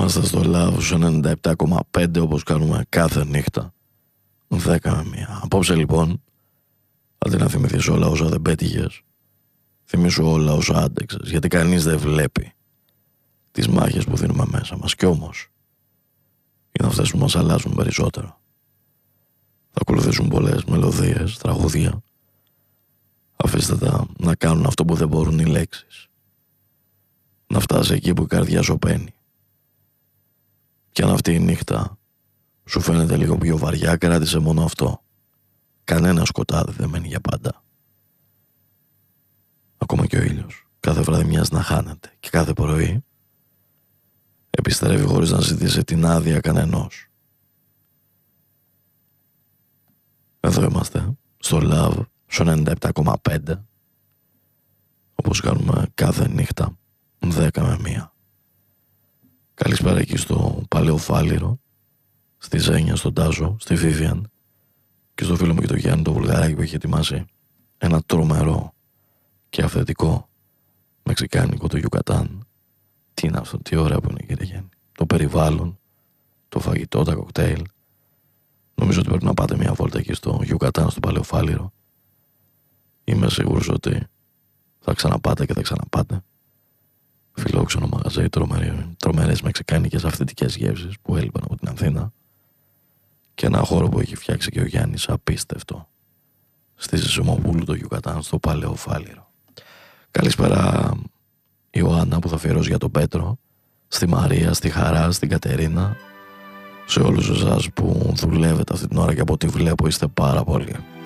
Είμαστε στο Λάβος 97,5 όπως κάνουμε κάθε νύχτα 10 με 1. Απόψε λοιπόν, αντί να θυμηθείς όλα όσα δεν πέτυχες, θυμήσου όλα όσα άντεξες, γιατί κανείς δεν βλέπει τις μάχες που δίνουμε μέσα μας. Κι όμως είναι αυτές που μας αλλάζουν περισσότερο. Θα ακολουθήσουν πολλές μελωδίες, τραγούδια. Αφήστε τα να κάνουν αυτό που δεν μπορούν οι λέξεις. Να φτάσει εκεί που η καρδιά σωπαίνει. Κι αν αυτή η νύχτα σου φαίνεται λίγο πιο βαριά, κράτησε μόνο αυτό. Κανένα σκοτάδι δεν μένει για πάντα. Ακόμα και ο ήλιος κάθε βράδυ μοιάζει να χάνεται και κάθε πρωί επιστρέφει χωρίς να ζητήσει την άδεια κανενός. Εδώ είμαστε στο Love στο 97,5 όπως κάνουμε κάθε νύχτα 10 με 1. Καλησπέρα εκεί στο Παλαιό Φάληρο, στη Ζένια, στον Τάζο, στη Βίβιαν και στο φίλο μου και το Γιάννη το Βουλγαράκι που έχει ετοιμάσει ένα τρομερό και αυθεντικό μεξικάνικο το Γιουκατάν. Τι είναι αυτό, τι ωραία που είναι κύριε Γιάννη. Το περιβάλλον, το φαγητό, τα κοκτέιλ. Νομίζω ότι πρέπει να πάτε μια βόλτα εκεί στο Γιουκατάν, στο Παλαιό Φάληρο. Είμαι σίγουρος ότι θα ξαναπάτε και θα ξαναπάτε. Φιλόξενο μαγαζί, τρομερές μεξικάνικες αυθεντικές γεύσεις που έλειπαν από την Αθήνα και ένα χώρο που έχει φτιάξει και ο Γιάννης απίστευτο στη Ζησιμοπούλου το Γιουκατάν στο Παλαιό Φάληρο. Καλησπέρα Ιωάννα που θα αφιερώσει για τον Πέτρο, στη Μαρία, στη Χαρά, στην Κατερίνα, σε όλους εσάς που δουλεύετε αυτή την ώρα και από ό,τι βλέπω είστε πάρα πολλοί.